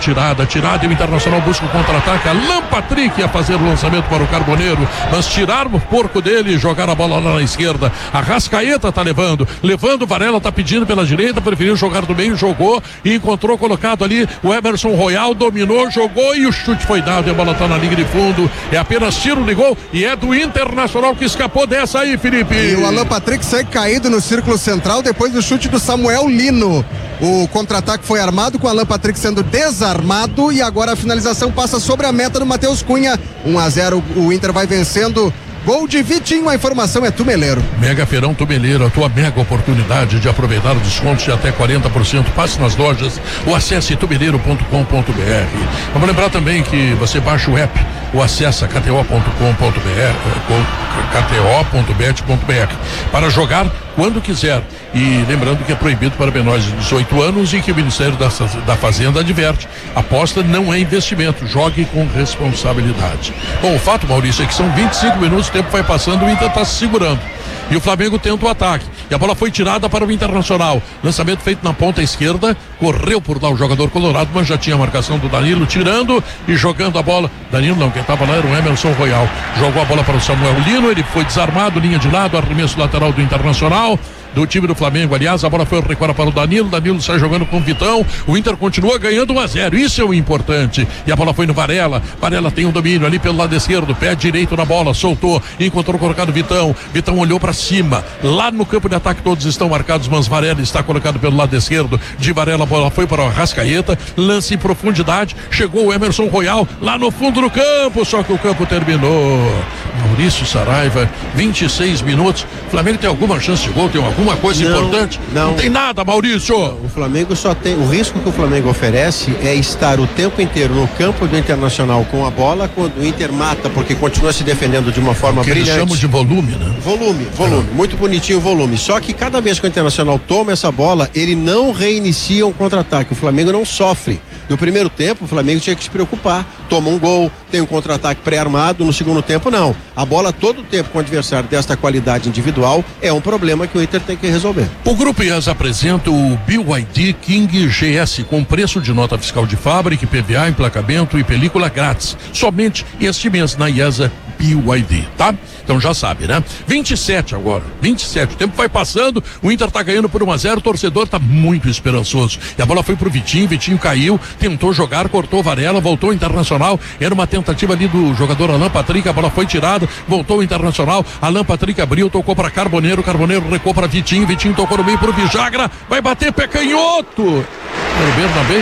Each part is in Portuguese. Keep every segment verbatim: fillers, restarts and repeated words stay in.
tirada, tirada e o Internacional busca o contra-ataque. Alan Patrick ia fazer o lançamento para o Carboneiro, mas tiraram o porco dele e jogaram a bola lá na esquerda. A Rascaeta tá levando, levando, Varela tá pedindo pela direita, preferiu jogar do meio, jogou e encontrou colocado ali o Emerson Royal, dominou, jogou e o chute foi dado e a bola tá na linha de fundo. É apenas tiro de gol e é do Internacional que escapou dessa aí, Felipe. E o Alan Patrick segue caído no círculo central depois do chute do Samuel Lino. O contra-ataque foi armado com o Alan Patrick sendo desarmado e agora a finalização passa sobre a meta do Matheus Cunha. um a zero, o Inter vai vencendo. Gol de Vitinho, a informação é Tumeleiro. Mega Feirão Tumeleiro, a tua mega oportunidade de aproveitar descontos de até quarenta por cento. Passe nas lojas ou acesse tumeleiro ponto com ponto b r. Vamos lembrar também que você baixa o app ou acessa k t o ponto com ponto b r, k t o ponto bet ponto b r para jogar quando quiser. E lembrando que é proibido para menores de dezoito anos e que o Ministério da, da Fazenda adverte: aposta não é investimento, jogue com responsabilidade. Bom, o fato, Maurício, é que são vinte e cinco minutos, o tempo vai passando, o Inter está se segurando. E o Flamengo tenta o ataque. E a bola foi tirada para o Internacional. Lançamento feito na ponta esquerda. Correu por lá o jogador colorado, mas já tinha a marcação do Danilo, tirando e jogando a bola. Danilo não, quem estava lá era o Emerson Royal. Jogou a bola para o Samuel Lino, ele foi desarmado, linha de lado, arremesso lateral do Internacional. Do time do Flamengo, aliás, a bola foi recuada para o Danilo, Danilo sai jogando com o Vitão, o Inter continua ganhando um a zero, isso é o importante, e a bola foi no Varela, Varela tem um domínio ali pelo lado esquerdo, pé direito na bola, soltou, encontrou colocado Vitão, Vitão olhou para cima, lá no campo de ataque todos estão marcados, mas Varela está colocado pelo lado esquerdo, de Varela a bola foi para o Arrascaeta, lance em profundidade, chegou o Emerson Royal, lá no fundo do campo, só que o campo terminou. Maurício Saraiva, vinte e seis minutos, o Flamengo tem alguma chance de gol, tem alguma Uma coisa não, importante? Não. Não tem nada, Maurício. O Flamengo só tem, o risco que o Flamengo oferece é estar o tempo inteiro no campo do Internacional com a bola, quando o Inter mata, porque continua se defendendo de uma forma que brilhante. Eles chamam de volume, né? Volume, volume, é. Muito bonitinho o volume. Só que cada vez que o Internacional toma essa bola, ele não reinicia um contra-ataque. O Flamengo não sofre. No primeiro tempo, o Flamengo tinha que se preocupar. Toma um gol, tem um contra-ataque pré-armado. No segundo tempo, não. A bola todo o tempo com o adversário desta qualidade individual é um problema que o Inter tem que resolver. O Grupo I E S apresenta o B Y D King G S com preço de nota fiscal de fábrica, I P V A, emplacamento e película grátis. Somente este mês na I E S A B Y D, tá? Então já sabe, né? vinte e sete agora, vinte e sete, o tempo vai passando, o Inter tá ganhando por um a zero, o torcedor tá muito esperançoso. E a bola foi pro Vitinho, Vitinho caiu, tentou jogar, cortou Varela, voltou o Internacional, era uma tentativa ali do jogador Alan Patrick, a bola foi tirada, voltou o Internacional, Alan Patrick abriu, tocou para Carboneiro, Carboneiro recuou para Vitinho, Vitinho tocou no meio pro Vijagra, vai bater pé canhoto. Era o Bernabé?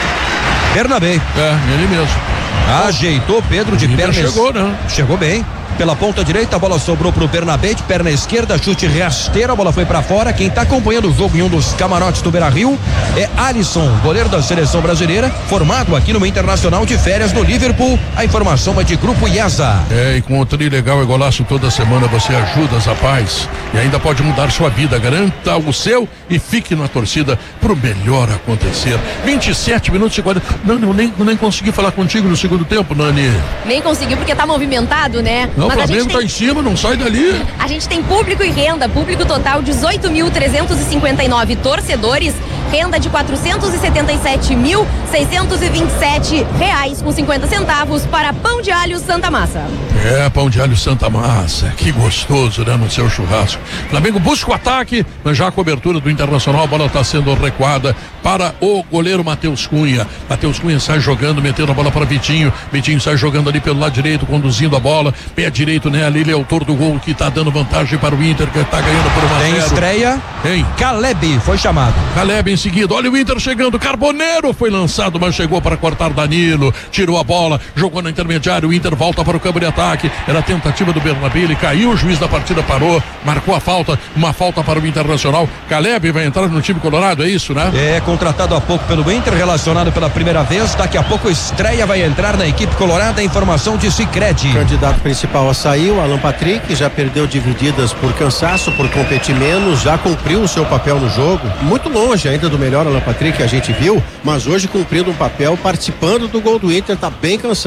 Bernabé. É, ele mesmo. Ajeitou Pedro de perna. Chegou, né? Chegou bem. Pela ponta direita, a bola sobrou pro Bernabé, de perna esquerda, chute rasteiro, a bola foi pra fora. Quem tá acompanhando o jogo em um dos camarotes do Beira-Rio é Alisson, goleiro da seleção brasileira, formado aqui no Internacional de férias no Liverpool. A informação é de Grupo I E S A. É, e com o Tri Legal e Golaço toda semana você ajuda os rapazes e ainda pode mudar sua vida. Garanta o seu e fique na torcida pro melhor acontecer. vinte e sete minutos e quarenta. Não, não, nem, nem consegui falar contigo no segundo tempo, Nani. Nem conseguiu porque tá movimentado, né? Não, Mas o Flamengo tá tem... em cima, não sai dali. A gente tem público e renda, público total dezoito mil trezentos e cinquenta e nove torcedores, renda de quatrocentos e setenta e sete mil seiscentos e vinte e sete reais com cinquenta centavos para Pão de Alho Santa Massa. É, Pão de Alho Santa Massa, que gostoso, né, no seu churrasco. Flamengo busca o ataque, mas já a cobertura do Internacional, a bola está sendo recuada para o goleiro Matheus Cunha. Matheus Cunha sai jogando, metendo a bola para Vitinho, Vitinho sai jogando ali pelo lado direito, conduzindo a bola, pé direito, né, ali ele é autor do gol que está dando vantagem para o Inter, que está ganhando por uma Tem zero. estreia, Hein? Caleb foi chamado. Caleb em seguida, olha o Inter chegando, Carboneiro foi lançado, mas chegou para cortar Danilo, tirou a bola, jogou na intermediária, o Inter volta para o campo de ataque, era a tentativa do Bernabé, ele caiu, o juiz da partida parou, marcou a falta, uma falta para o Internacional. Caleb vai entrar no time colorado, é isso, né? É, contratado há pouco pelo Inter, relacionado pela primeira vez, daqui a pouco estreia, vai entrar na equipe colorada, a informação de Sicredi. O candidato principal a sair, o Alan Patrick, já perdeu divididas por cansaço, por competir menos, já cumpriu o seu papel no jogo, muito longe ainda do melhor Alan Patrick que a gente viu, mas hoje cumprindo um papel, participando do gol do Inter, tá bem cansado,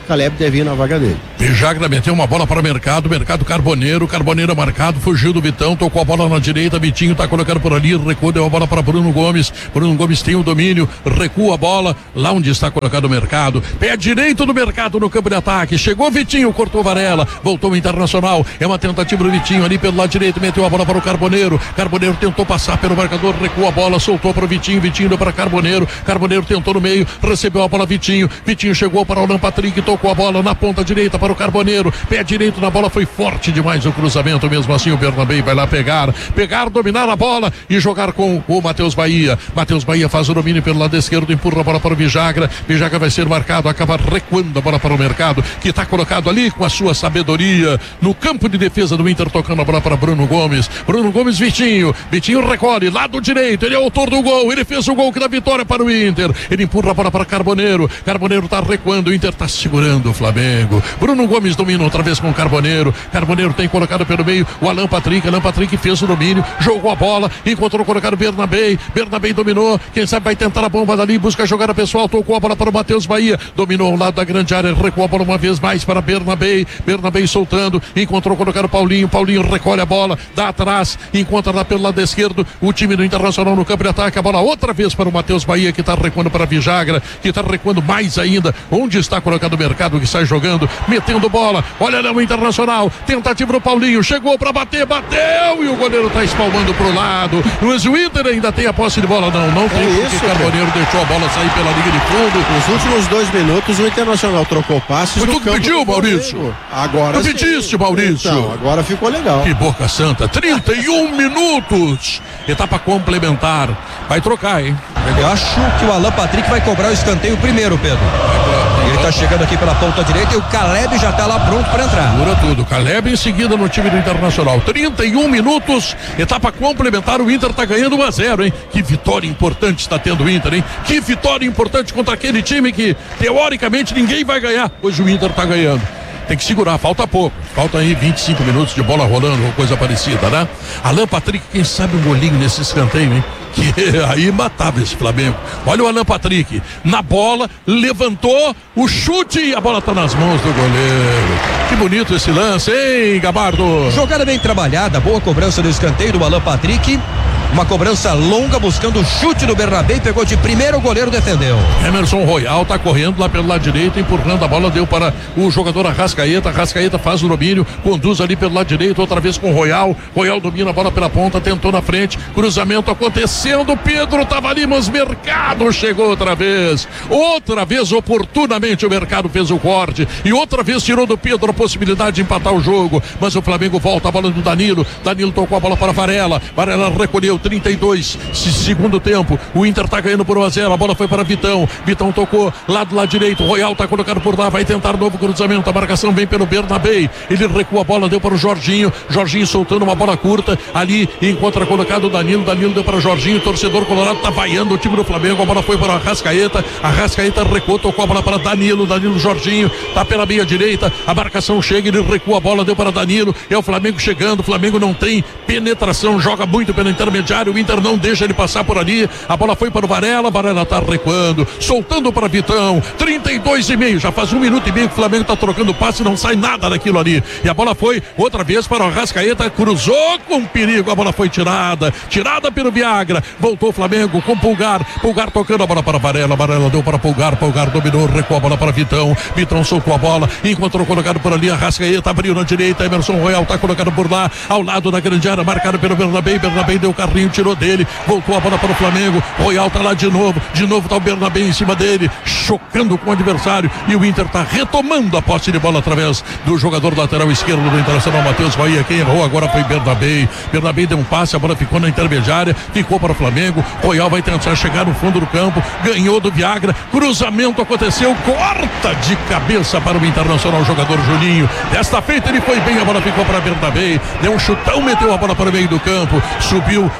Caleb deve ir na vaga dele. Vijagra meteu uma bola para o mercado, mercado Carboneiro, Carboneiro marcado, fugiu do Vitão, tocou a bola na direita, Vitinho tá colocando por ali, recuou, deu a bola para Bruno Gomes, Bruno Gomes tem o domínio, recua a bola, lá onde está colocado o mercado, pé direito do mercado no campo de ataque, chegou Vitinho, cortou Varela, voltou o Internacional, é uma tentativa do Vitinho ali pelo lado direito, meteu a bola para o Carboneiro, Carboneiro tentou passar pelo marcador, recua a bola, soltou para o Vitinho, Vitinho deu para Carboneiro, Carboneiro tentou no meio, recebeu a bola Vitinho, Vitinho chegou para o Alan Patrick, tocou a bola na ponta direita para o Carboneiro, pé direito na bola, foi forte demais o cruzamento, mesmo assim o Bernabé vai lá pegar, pegar, dominar a bola e jogar com o Matheus Bahia, Matheus Bahia faz o domínio pelo lado esquerdo, empurra a bola para o Vijagra, Vijagra vai ser marcado, acaba recuando a bola para o mercado, que está colocado ali com a sua sabedoria, no campo de defesa do Inter, tocando a bola para Bruno Gomes, Bruno Gomes, Vitinho, Vitinho recolhe, lado direito, ele é autor do gol, ele fez o gol que dá vitória para o Inter, ele empurra a bola para Carboneiro, Carboneiro está recuando, o Inter está segurando o Flamengo, Bruno Gomes domina outra vez com o Carboneiro, Carboneiro tem colocado pelo meio o Alan Patrick, Alan Patrick fez o domínio, jogou a bola, encontrou colocado Bernabé, Bernabé dominou, quem sabe vai tentar a bomba dali, busca a jogada pessoal, tocou a bola para o Matheus Bahia, dominou ao lado da grande área, recuou a bola uma vez mais para Bernabé, Bernabé soltando, encontrou colocado Paulinho, Paulinho recolhe a bola, dá atrás, encontra lá pelo lado esquerdo o time do Internacional no campo de ataque, a bola outra vez para o Matheus Bahia, que está recuando para a Vijagra, que está recuando mais ainda, onde está colocado o mercado, que sai jogando, metendo bola, olha lá o Internacional, tentativa do Paulinho, chegou para bater, bateu e o goleiro está espalmando para o lado, mas o Inter ainda tem a posse de bola, não, não tem, é porque isso, o Carboneiro deixou a bola sair pela linha de fundo. Nos últimos dois minutos o Internacional trocou passes. Foi no tu que campo pediu, do Maurício? Flamengo. Agora Tu sim. pediste, Maurício? Então, agora ficou legal. Que boca santa, trinta e um minutos, etapa complementar, vai trocar, hein? Eu acho que o Alan Patrick vai cobrar o escanteio primeiro, Pedro. Ele tá chegando aqui pela ponta direita e o Caleb já tá lá pronto para entrar. Dura tudo, Caleb em seguida no time do Internacional, trinta e um minutos, etapa complementar, o Inter tá ganhando um a zero, hein? Que vitória importante está tendo o Inter, hein? Que vitória importante contra aquele time que teoricamente ninguém vai ganhar, hoje o Inter tá ganhando. Tem que segurar, falta pouco, falta aí vinte e cinco minutos de bola rolando ou coisa parecida, né? Alan Patrick, quem sabe um golinho nesse escanteio, hein? Que aí matava esse Flamengo. Olha o Alan Patrick, na bola, levantou o chute e a bola tá nas mãos do goleiro. Que bonito esse lance, hein, Gabardo? Jogada bem trabalhada, boa cobrança do escanteio do Alan Patrick. Uma cobrança longa buscando o chute do Bernabé, pegou de primeiro, o goleiro defendeu. Emerson Royal tá correndo lá pelo lado direito, empurrando a bola, deu para o jogador Arrascaeta, Arrascaeta faz o domínio, conduz ali pelo lado direito, outra vez com o Royal, Royal domina a bola pela ponta, tentou na frente, cruzamento acontecendo, Pedro tava ali, mas Mercado chegou outra vez, outra vez oportunamente o Mercado fez o corte, e outra vez tirou do Pedro a possibilidade de empatar o jogo, mas o Flamengo volta, a bola do Danilo, Danilo tocou a bola para Varela, Varela recolheu, trinta e dois, segundo tempo, o Inter tá ganhando por um a zero, a bola foi para Vitão, Vitão tocou, lado lá direito, Royal tá colocado por lá, vai tentar novo cruzamento, a marcação vem pelo Bernabé, ele recua a bola, deu para o Jorginho, Jorginho soltando uma bola curta, ali encontra colocado o Danilo, Danilo deu para o Jorginho, o torcedor colorado tá vaiando o time do Flamengo, a bola foi para o Arrascaeta, Arrascaeta recuou, tocou a bola para Danilo, Danilo Jorginho, tá pela meia direita, a marcação chega, ele recua a bola, deu para Danilo, é o Flamengo chegando, o Flamengo não tem penetração, joga muito pela intermediária, o Inter não deixa ele passar por ali, a bola foi para o Varela, Varela tá recuando, soltando para Vitão, trinta e dois e meio, já faz um minuto e meio que o Flamengo tá trocando passe, não sai nada daquilo ali, e a bola foi outra vez para o Arrascaeta, cruzou com perigo, a bola foi tirada, tirada pelo Viagra, voltou o Flamengo com Pulgar, Pulgar tocando a bola para Varela, Varela deu para Pulgar, Pulgar dominou, recuou a bola para Vitão, Vitão soltou a bola, encontrou colocado por ali, Arrascaeta abriu na direita, Emerson Royal tá colocado por lá, ao lado da grande área, marcado pelo Bernabé, Bernabé deu carrinho, tirou dele, voltou a bola para o Flamengo, Royal tá lá de novo, de novo tá o Bernabé em cima dele, chocando com o adversário, e o Inter tá retomando a posse de bola através do jogador lateral esquerdo do Internacional, Matheus Bahia. Quem errou agora foi Bernabé, Bernabé deu um passe, a bola ficou na intermediária, ficou para o Flamengo, Royal vai tentar chegar no fundo do campo, ganhou do Viagra, cruzamento aconteceu, corta de cabeça para o Internacional, o jogador Juninho, desta feita ele foi bem, a bola ficou para Bernabé, deu um chutão, meteu a bola para o meio do campo, subiu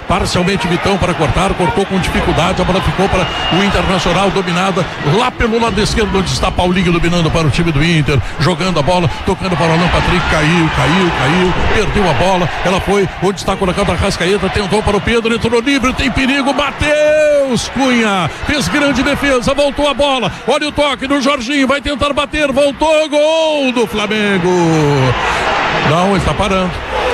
parcialmente Vitão para cortar, cortou com dificuldade, a bola ficou para o Internacional, dominada lá pelo lado esquerdo, onde está Paulinho dominando para o time do Inter, jogando a bola, tocando para o Alan Patrick, caiu, caiu, caiu, perdeu a bola, ela foi onde está colocando a Arrascaeta, tentou para o Pedro, entrou livre, tem perigo, Matheus Cunha, fez grande defesa, voltou a bola, olha o toque do Jorginho, vai tentar bater, voltou, gol do Flamengo. Não, ele está parando.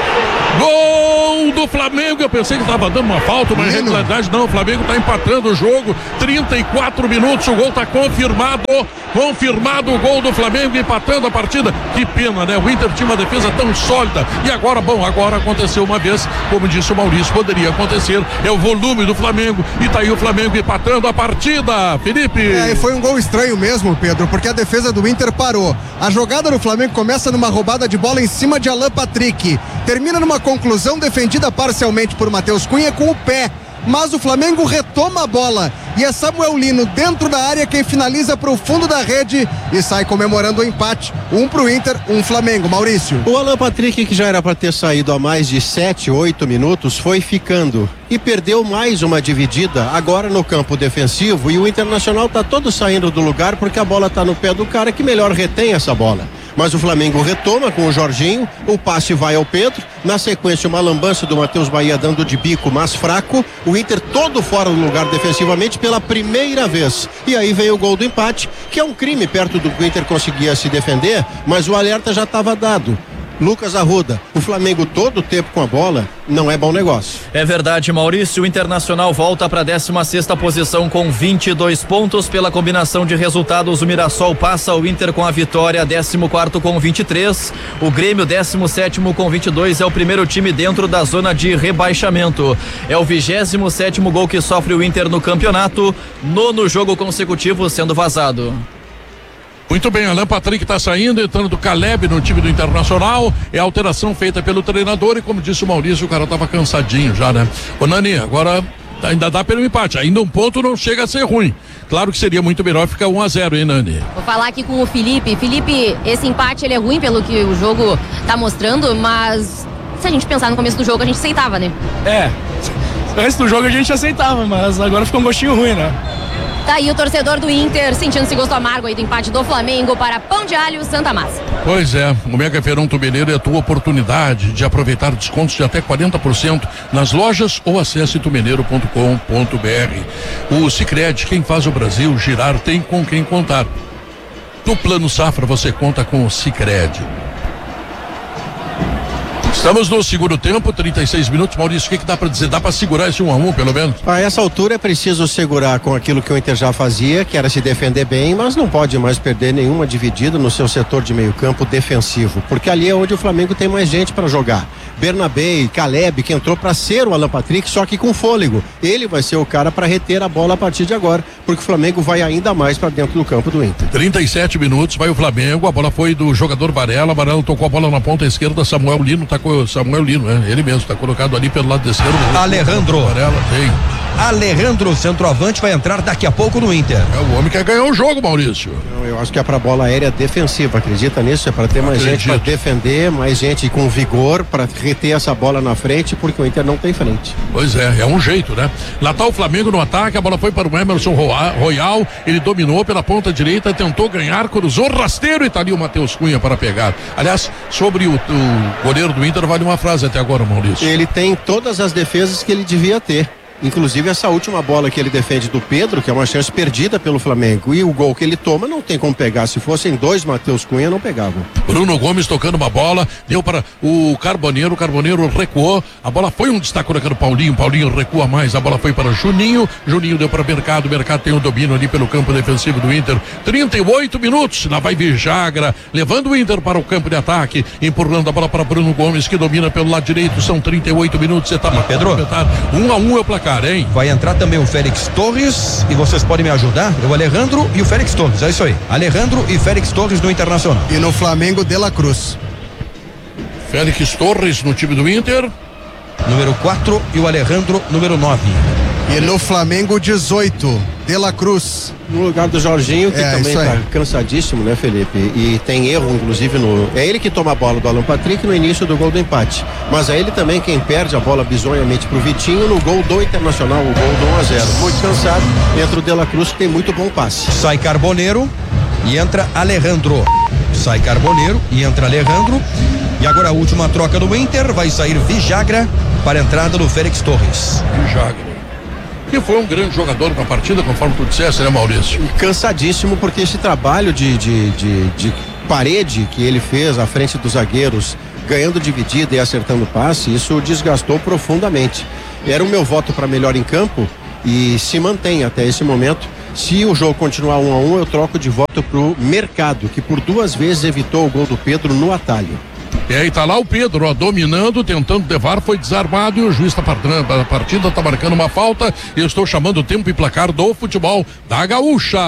Gol do Flamengo, eu pensei que estava dando uma falta, mas na realidade não, o Flamengo está empatando o jogo, trinta e quatro minutos, o gol está confirmado, confirmado o gol do Flamengo, empatando a partida, que pena, né, o Inter tinha uma defesa tão sólida, e agora, bom, agora aconteceu uma vez, como disse o Maurício, poderia acontecer, é o volume do Flamengo, e tá aí o Flamengo empatando a partida, Felipe. É, e foi um gol estranho mesmo, Pedro, porque a defesa do Inter parou, a jogada do Flamengo começa numa roubada de bola em cima de Alan Patrick, termina numa conclusão defendida parcialmente por Matheus Cunha com o pé, mas o Flamengo retoma a bola e é Samuel Lino dentro da área quem finaliza para o fundo da rede e sai comemorando o empate, um pro Inter, um Flamengo. Maurício. O Alan Patrick, que já era para ter saído há mais de sete, oito minutos, foi ficando e perdeu mais uma dividida agora no campo defensivo, e o Internacional tá todo saindo do lugar porque a bola tá no pé do cara que melhor retém essa bola. Mas o Flamengo retoma com o Jorginho, o passe vai ao Pedro, na sequência uma lambança do Matheus Bahia dando de bico, mas fraco, o Inter todo fora do lugar defensivamente pela primeira vez, e aí vem o gol do empate, que é um crime perto do que o Inter conseguia se defender, mas o alerta já estava dado. Lucas Arruda, o Flamengo todo o tempo com a bola não é bom negócio. É verdade, Maurício, o Internacional volta para a décima sexta posição com vinte e dois pontos. Pela combinação de resultados, o Mirassol passa o Inter com a vitória, décimo quarto com vinte e três, o Grêmio décimo sétimo com vinte e dois, é o primeiro time dentro da zona de rebaixamento, é o vigésimo sétimo gol que sofre o Inter no campeonato, nono jogo consecutivo sendo vazado. Muito bem, Alan Patrick está saindo, entrando do Caleb no time do Internacional, é a alteração feita pelo treinador e, como disse o Maurício, o cara estava cansadinho já, né? Ô Nani, agora ainda dá pelo empate, ainda um ponto não chega a ser ruim. Claro que seria muito melhor ficar um a zero, hein, Nani? Vou falar aqui com o Felipe. Felipe, esse empate ele é ruim pelo que o jogo tá mostrando, mas se a gente pensar no começo do jogo, a gente aceitava, né? É, antes do jogo a gente aceitava, mas agora ficou um gostinho ruim, né? Tá aí o torcedor do Inter sentindo esse gosto amargo aí do empate do Flamengo para Pão de Alho Santa Massa. Pois é, o Mega Feirão Tubeleiro é a tua oportunidade de aproveitar descontos de até quarenta por cento nas lojas ou acesse tubeleiro ponto com ponto br. O Sicredi, quem faz o Brasil girar, tem com quem contar. No Plano Safra você conta com o Sicredi. Estamos no segundo tempo, trinta e seis minutos. Maurício, o que, que dá para dizer? Dá para segurar esse um a um, pelo menos? A essa altura é preciso segurar com aquilo que o Inter já fazia, que era se defender bem, mas não pode mais perder nenhuma dividida no seu setor de meio campo defensivo, porque ali é onde o Flamengo tem mais gente para jogar. Bernabé e Caleb, que entrou para ser o Alan Patrick, só que com fôlego. Ele vai ser o cara para reter a bola a partir de agora, porque o Flamengo vai ainda mais para dentro do campo do Inter. trinta e sete minutos, vai o Flamengo, a bola foi do jogador Varela, Varela tocou a bola na ponta esquerda, Samuel Lino, tá com Samuel Lino, né? Ele mesmo, tá colocado ali pelo lado esquerdo. Alejandro. Varela, tem. Alejandro, centroavante, vai entrar daqui a pouco no Inter. É o homem que quer ganhar o jogo, Maurício. Não, eu acho que é para bola aérea defensiva, acredita nisso? É para ter mais Acredito. gente para defender, mais gente com vigor para reter essa bola na frente, porque o Inter não tem frente. Pois é, é um jeito, né? Lá tá o Flamengo no ataque, a bola foi para o Emerson Royal, ele dominou pela ponta direita, tentou ganhar, cruzou rasteiro e tá ali o Matheus Cunha para pegar. Aliás, sobre o, o goleiro do Inter, vale uma frase até agora, Maurício. Ele tem todas as defesas que ele devia ter. Inclusive essa última bola que ele defende do Pedro, que é uma chance perdida pelo Flamengo, e o gol que ele toma não tem como pegar. Se fossem dois Matheus Cunha, não pegavam. Bruno Gomes tocando uma bola, deu para o Carboneiro, o Carboneiro recuou, a bola foi um destaque colocando Paulinho, Paulinho recua mais, a bola foi para Juninho, Juninho deu para Mercado, Mercado tem o domínio ali pelo campo defensivo do Inter, trinta e oito minutos, lá vai Vijagra, levando o Inter para o campo de ataque, empurrando a bola para Bruno Gomes, que domina pelo lado direito, são trinta e oito minutos, você tá e Pedro, um a um é o placar. Hein? Vai entrar também o Félix Torres e vocês podem me ajudar? O Alejandro e o Félix Torres, é isso aí. Alejandro e Félix Torres no Internacional. E no Flamengo, De La Cruz. Félix Torres no time do Inter. Número quatro e o Alejandro, número nove. E no Flamengo, dezoito. De La Cruz. No lugar do Jorginho, que É, também isso aí. tá cansadíssimo, né, Felipe? E tem erro, inclusive, no. É ele que toma a bola do Alan Patrick no início do gol do empate. Mas é ele também quem perde a bola bizonhamente pro Vitinho no gol do Internacional, o gol do um a zero. Muito cansado. Entra o De La Cruz, que tem muito bom passe. Sai Carboneiro e entra Alejandro. Sai Carboneiro e entra Alejandro. E agora a última troca do Inter, vai sair Vijagra para a entrada do Félix Torres. Vijagra, que foi um grande jogador na partida, conforme tu disseste, né, Maurício? Cansadíssimo, porque esse trabalho de, de, de, de parede que ele fez à frente dos zagueiros, ganhando dividida e acertando passe, isso desgastou profundamente. Era o meu voto para melhor em campo e se mantém até esse momento. Se o jogo continuar um a um, eu troco de voto pro Mercado, que por duas vezes evitou o gol do Pedro no atalho. E aí tá lá o Pedro, ó, dominando, tentando levar, foi desarmado e o juiz tá partando, a partida tá marcando uma falta. E eu estou chamando o tempo e placar do futebol da Gaúcha.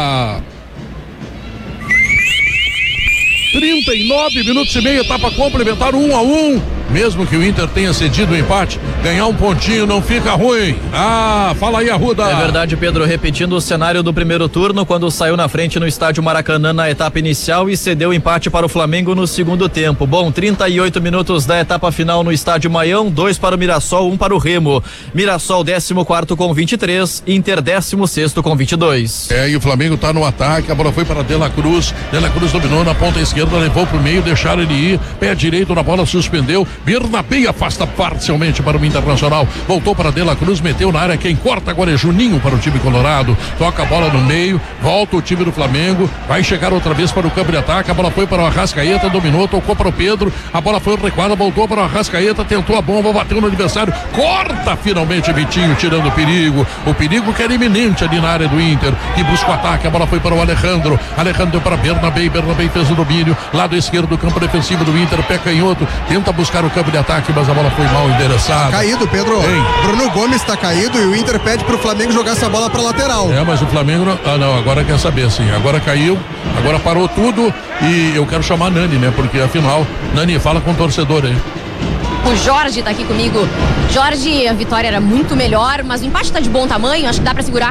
trinta e nove minutos e meio, etapa complementar, um a um. Mesmo que o Inter tenha cedido o empate, ganhar um pontinho não fica ruim. Ah, fala aí, Arruda. É verdade, Pedro, repetindo o cenário do primeiro turno, quando saiu na frente no estádio Maracanã na etapa inicial e cedeu o empate para o Flamengo no segundo tempo. Bom, trinta e oito minutos da etapa final no estádio Maião, dois para o Mirassol, um para o Remo. Mirassol décimo quarto com vinte e três, Inter décimo sexto com vinte e dois. É, e o Flamengo tá no ataque, a bola foi para De La Cruz, De La Cruz dominou na ponta esquerda, levou pro meio, deixaram ele ir, pé direito na bola, suspendeu, Bernabé afasta parcialmente para o Internacional, voltou para De La Cruz, meteu na área, quem corta agora é Juninho para o time colorado, toca a bola no meio, volta o time do Flamengo, vai chegar outra vez para o campo de ataque, a bola foi para o Arrascaeta, dominou, tocou para o Pedro, a bola foi recuada, voltou para o Arrascaeta, tentou a bomba, bateu no adversário, corta finalmente Vitinho, tirando o perigo, o perigo que era iminente ali na área do Inter, que busca o ataque, a bola foi para o Alejandro, Alejandro para Bernabé, Bernabé fez o domínio, lado esquerdo do campo defensivo do Inter, pé canhoto, tenta buscar o campo de ataque, mas a bola foi mal endereçada. Caído, Pedro. Ei. Bruno Gomes tá caído e o Inter pede pro Flamengo jogar essa bola pra lateral. É, mas o Flamengo não, ah não, agora quer saber sim, agora caiu, agora parou tudo e eu quero chamar Nani, né, porque afinal, Nani, fala com o torcedor aí. O Jorge tá aqui comigo. Jorge, a vitória era muito melhor, mas o empate tá de bom tamanho, acho que dá pra segurar.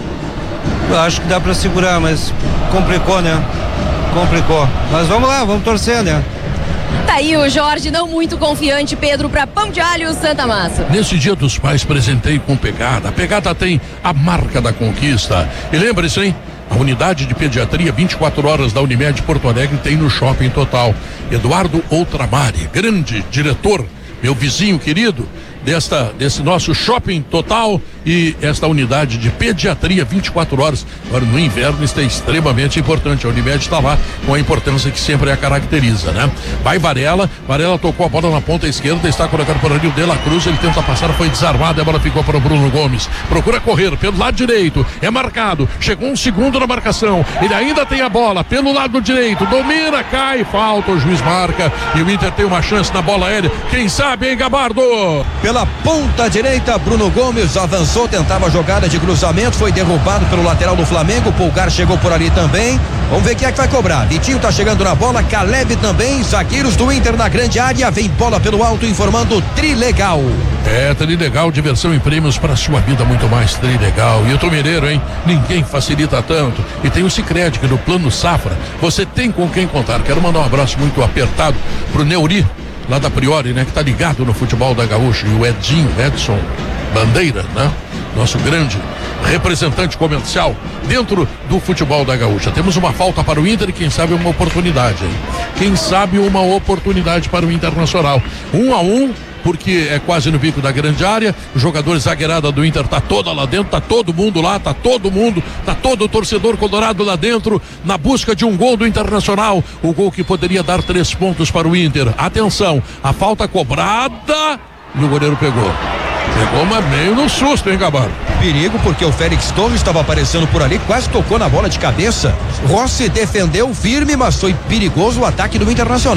Eu acho que dá pra segurar, mas complicou, né? Complicou. Mas vamos lá, vamos torcer, né? Tá aí o Jorge, não muito confiante, Pedro, pra Pão de Alho Santa Massa. Nesse Dia dos Pais, presentei com Pegada. A Pegada tem a marca da conquista. E lembre-se, hein? A unidade de pediatria vinte e quatro horas da Unimed Porto Alegre tem no Shopping Total. Eduardo Outramari, grande diretor, meu vizinho querido, desta, desse nosso Shopping Total e esta unidade de pediatria vinte e quatro horas. Agora, no inverno, isso é extremamente importante. A Unimed está lá com a importância que sempre a caracteriza, né? Vai Varela, Varela tocou a bola na ponta esquerda, está colocado por ali o De La Cruz, ele tenta passar, foi desarmado, a bola ficou para o Bruno Gomes. Procura correr pelo lado direito, é marcado, chegou um segundo na marcação, ele ainda tem a bola pelo lado direito, domina, cai, falta, o juiz marca e o Inter tem uma chance na bola aérea. Quem sabe, hein, Gabardo? Pela ponta direita, Bruno Gomes avançou, tentava a jogada de cruzamento, foi derrubado pelo lateral do Flamengo, Pulgar chegou por ali também. Vamos ver quem é que vai cobrar. Vitinho tá chegando na bola, Caleb também, zagueiros do Inter na grande área, vem bola pelo alto informando Trilegal. É, Trilegal, diversão em prêmios para sua vida muito mais Trilegal. E o Tomineiro, hein? Ninguém facilita tanto. E tem o Sicredi, que no Plano Safra você tem com quem contar. Quero mandar um abraço muito apertado pro Neuri, lá da Priori, né? Que tá ligado no futebol da Gaúcha. E o Edinho, Edson Bandeira, né? Nosso grande representante comercial dentro do futebol da Gaúcha. Temos uma falta para o Inter e quem sabe uma oportunidade, hein? Quem sabe uma oportunidade para o Internacional. Um a um, porque é quase no bico da grande área, o jogador zagueirada do Inter tá toda lá dentro, tá todo mundo lá, tá todo mundo, tá todo o torcedor colorado lá dentro, na busca de um gol do Internacional, o gol que poderia dar três pontos para o Inter. Atenção, a falta cobrada e o goleiro pegou. Pegou, mas meio no susto, hein, Gabardo? Perigo, porque o Félix Torres estava aparecendo por ali, quase tocou na bola de cabeça. Rossi defendeu firme, mas foi perigoso o ataque do Internacional.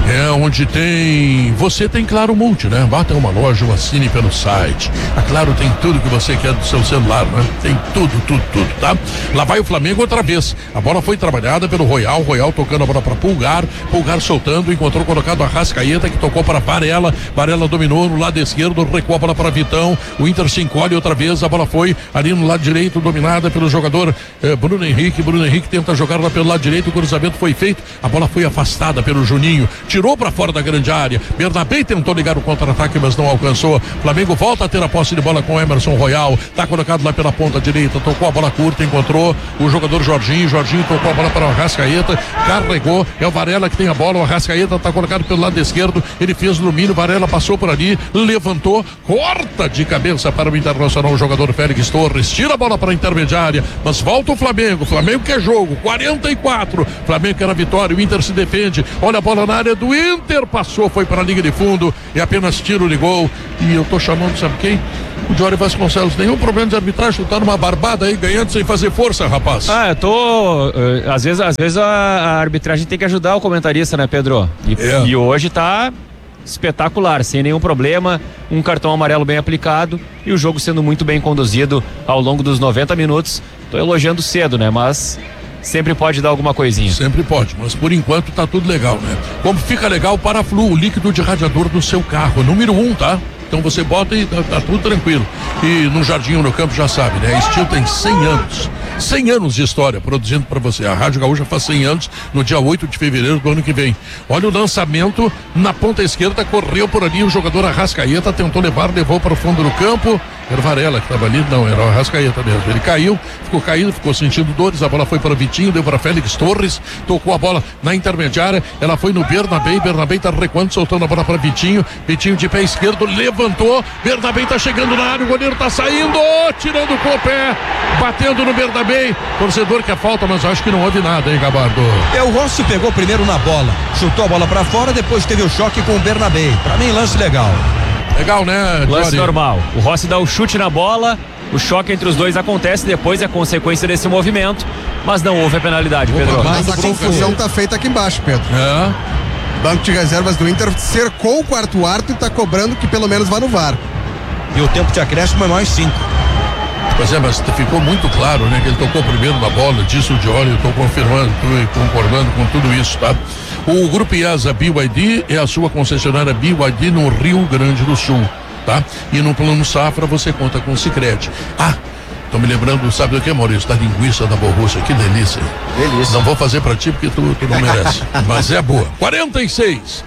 É onde tem, você tem Claro Multi, né? Vá até uma loja ou assine pelo site. A Claro tem tudo que você quer do seu celular, né? Tem tudo, tudo, tudo, tá? Lá vai o Flamengo outra vez. A bola foi trabalhada pelo Royal, Royal tocando a bola para Pulgar, Pulgar soltando, encontrou colocado a Arrascaeta, que tocou para Varela, Varela dominou no lado esquerdo, recuou a bola para Vitão, o Inter se encolhe outra vez, a bola foi ali no lado direito, dominada pelo jogador eh, Bruno Henrique, Bruno Henrique tenta jogar lá pelo lado direito, o cruzamento foi feito, a bola foi afastada pelo Juninho, tirou para fora da grande área. Bernabé tentou ligar o contra-ataque, mas não alcançou. Flamengo volta a ter a posse de bola com Emerson Royal. Tá colocado lá pela ponta direita. Tocou a bola curta, encontrou o jogador Jorginho. Jorginho tocou a bola para o Arrascaeta. Carregou. É o Varela que tem a bola. O Arrascaeta tá colocado pelo lado esquerdo. Ele fez o domínio. Varela passou por ali. Levantou. Corta de cabeça para o Internacional. O jogador Félix Torres. Tira a bola para a intermediária. Mas volta o Flamengo. Flamengo quer jogo. quarenta e quatro. Flamengo quer a vitória. O Inter se defende. Olha a bola na área do Inter. Passou, foi para a linha de fundo e apenas tiro de gol. E eu tô chamando, sabe quem? O Jory Vasconcelos. Nenhum problema de arbitragem, tu tá numa barbada aí, ganhando sem fazer força, rapaz. Ah, eu tô. Uh, às vezes, às vezes a, a arbitragem tem que ajudar o comentarista, né, Pedro? E, é. e hoje tá espetacular, sem nenhum problema, um cartão amarelo bem aplicado e o jogo sendo muito bem conduzido ao longo dos noventa minutos. Tô elogiando cedo, né? Mas sempre pode dar alguma coisinha. Sempre pode, mas por enquanto tá tudo legal, né? Como fica legal o Paraflu, o líquido de radiador do seu carro, número um, tá? Então você bota e tá, tá tudo tranquilo. E no Jardim no Campo já sabe, né? A Steel tem cem anos. cem anos de história produzindo para você. A Rádio Gaúcha faz cem anos no dia oito de fevereiro do ano que vem. Olha o lançamento na ponta esquerda, correu por ali o jogador Arrascaeta, tentou levar, levou para o fundo do campo. Era o Varela que estava ali, não, era o Arrascaeta mesmo. Ele caiu, ficou caído, ficou sentindo dores, a bola foi para o Vitinho, deu para Félix Torres, tocou a bola na intermediária, ela foi no Bernabé, Bernabé está recuando, soltando a bola para Vitinho, Vitinho de pé esquerdo, levantou, Bernabé está chegando na área, o goleiro está saindo, tirando com o pé, batendo no Bernabé, torcedor que é falta, mas acho que não houve nada, hein, Gabardo? É, o Rossi pegou primeiro na bola, chutou a bola para fora, depois teve o choque com o Bernabé. Para mim, lance legal. Legal, né, lance Jory? Normal. O Rossi dá o chute na bola, o choque entre os dois acontece, depois é consequência desse movimento, mas não houve a penalidade, Pedro. Mas a confusão tá feita aqui embaixo, Pedro. É. Banco de reservas do Inter cercou o quarto árbitro e tá cobrando que pelo menos vá no V A R. E o tempo de acréscimo é mais cinco. Pois é, mas ficou muito claro, né, que ele tocou primeiro na bola, disse o Diori, eu tô confirmando e concordando com tudo isso, tá? O Grupo IASA B Y D é a sua concessionária B Y D no Rio Grande do Sul, tá? E no Plano Safra você conta com o Sicredi. Ah, tô me lembrando, sabe do que, Maurício? Da linguiça da Borrússia, que delícia. Delícia. Não vou fazer pra ti porque tu, tu não merece, mas é boa. quarenta e seis.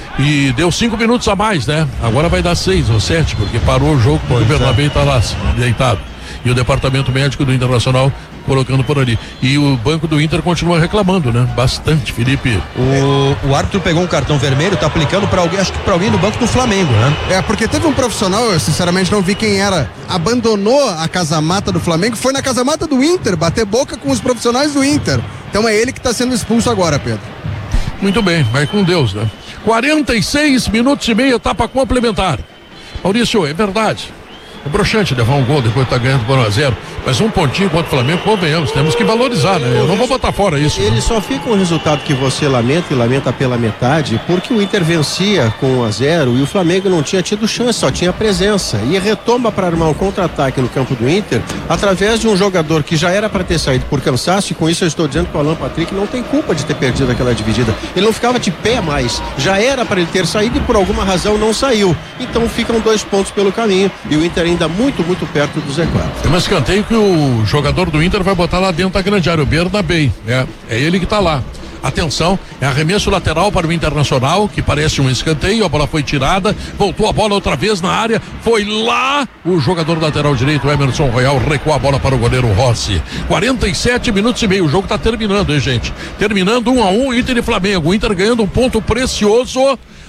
E deu cinco minutos a mais, né? Agora vai dar seis ou sete, porque parou o jogo porque pois o Bernabé é. tá lá, deitado. E o departamento médico do Internacional colocando por ali. E o banco do Inter continua reclamando, né? Bastante, Felipe. O, o árbitro pegou um cartão vermelho, tá aplicando pra alguém, acho que pra alguém do banco do Flamengo, né? É, porque teve um profissional, eu sinceramente não vi quem era, abandonou a casa-mata do Flamengo, foi na casa-mata do Inter, bater boca com os profissionais do Inter. Então é ele que tá sendo expulso agora, Pedro. Muito bem, vai com Deus, né? quarenta e seis minutos e meio, etapa complementar. Maurício, é verdade. É broxante levar um gol depois de estar tá ganhando por um a zero, mas um pontinho contra o Flamengo, convenhamos, temos que valorizar, né? Eu não vou botar fora isso. Ele só fica um resultado que você lamenta e lamenta pela metade, porque o Inter vencia com um a zero e o Flamengo não tinha tido chance, só tinha presença. E retoma para armar um contra-ataque no campo do Inter, através de um jogador que já era para ter saído por cansaço, e com isso eu estou dizendo que o Alan Patrick não tem culpa de ter perdido aquela dividida. Ele não ficava de pé mais, já era para ele ter saído e por alguma razão não saiu. Então ficam dois pontos pelo caminho e o Inter ainda muito, muito perto do Z quatro. Tem um escanteio que o jogador do Inter vai botar lá dentro da grande área, o Bernabé, é, é ele que tá lá. Atenção, é arremesso lateral para o Internacional, que parece um escanteio, a bola foi tirada, voltou a bola outra vez na área, foi lá o jogador lateral direito, Emerson Royal, recuou a bola para o goleiro Rossi. quarenta e sete minutos e meio, o jogo tá terminando, hein, gente? Terminando um a um, Inter e Flamengo, o Inter ganhando um ponto precioso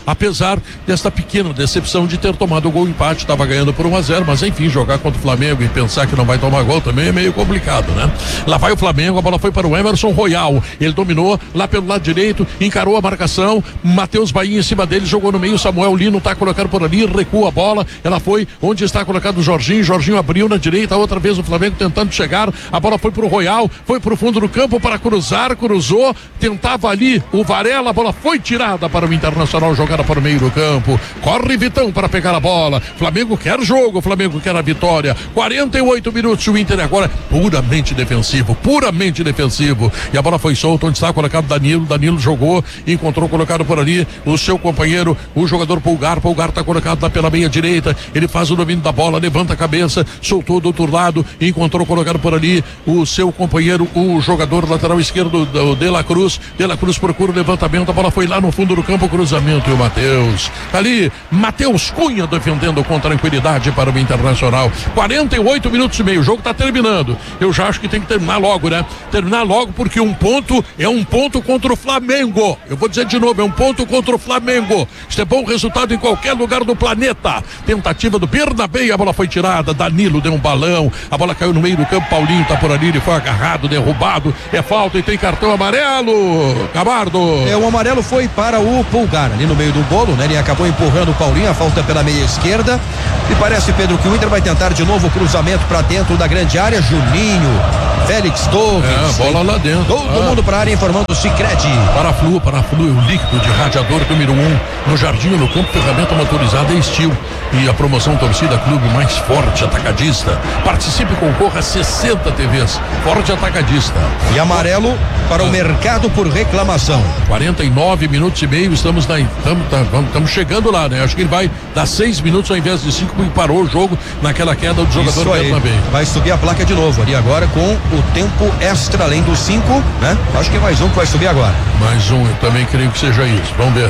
apesar desta pequena decepção de ter tomado o gol empate, estava ganhando por um a zero, mas enfim, jogar contra o Flamengo e pensar que não vai tomar gol também é meio complicado, né? Lá vai o Flamengo, a bola foi para o Emerson Royal, ele dominou lá pelo lado direito, encarou a marcação, Matheus Bahia em cima dele, jogou no meio, Samuel Lino tá colocado por ali, recua a bola, ela foi onde está colocado o Jorginho, Jorginho abriu na direita, outra vez o Flamengo tentando chegar, a bola foi pro Royal, foi pro fundo do campo para cruzar, cruzou, tentava ali o Varela, a bola foi tirada para o Internacional, jogada para o meio do campo, corre Vitão para pegar a bola, Flamengo quer jogo, Flamengo quer a vitória, quarenta e oito minutos, o Inter agora puramente defensivo, puramente defensivo, e a bola foi solta, onde está colocado Danilo, Danilo jogou, encontrou colocado por ali o seu companheiro, o jogador Pulgar, Pulgar está colocado lá pela meia direita, ele faz o domínio da bola, levanta a cabeça, soltou do outro lado, encontrou colocado por ali o seu companheiro, o jogador lateral esquerdo, o De La Cruz, De La Cruz procura o levantamento, a bola foi lá no fundo do campo, cruzamento, e o Matheus, ali, Matheus Cunha defendendo com tranquilidade para o Internacional, quarenta e oito minutos e meio, o jogo está terminando, eu já acho que tem que terminar logo, né? Terminar logo porque um ponto é um ponto contra o Flamengo, eu vou dizer de novo, é um ponto contra o Flamengo, isso é bom resultado em qualquer lugar do planeta, tentativa do Bernabé, a bola foi tirada, Danilo deu um balão, a bola caiu no meio do campo, Paulinho tá por ali, ele foi agarrado, derrubado, é falta e tem cartão amarelo, Camardo. É, o amarelo foi para o Pulgar, ali no meio do bolo, né? Ele acabou empurrando o Paulinho, a falta pela meia esquerda, e parece, Pedro, que o Inter vai tentar de novo o cruzamento para dentro da grande área, Juninho, Félix Torres. É, bola lá dentro. Todo ah. mundo para a área informando o Sicredi. Paraflu, Paraflu, o líquido de radiador número um, no jardim, no campo, ferramenta motorizada e Steel. E a promoção Torcida Clube mais forte atacadista. Participe e concorra a sessenta T Vs. Forte atacadista. E amarelo para o mercado por reclamação. quarenta e nove minutos e meio, estamos na estamos chegando lá, né? Acho que ele vai dar seis minutos ao invés de cinco, porque parou o jogo naquela queda do jogador também. Vai subir a placa de novo ali agora com o tempo extra, além dos cinco, né? Acho que é mais um que vai subir agora. Mais um, eu também creio que seja isso. Vamos ver.